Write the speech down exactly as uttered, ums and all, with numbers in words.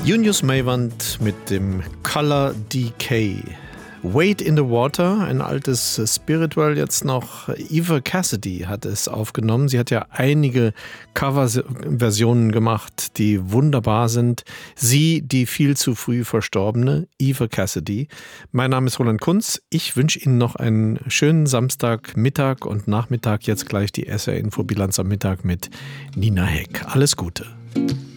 Junius Maiwand mit dem Color Decay. Wade in the Water, ein altes Spiritual jetzt noch. Eva Cassidy hat es aufgenommen. Sie hat ja einige Coverversionen gemacht, die wunderbar sind. Sie, die viel zu früh verstorbene Eva Cassidy. Mein Name ist Roland Kunz. Ich wünsche Ihnen noch einen schönen Samstagmittag und Nachmittag. Jetzt gleich die S R-Info-Bilanz am Mittag mit Nina Heck. Alles Gute.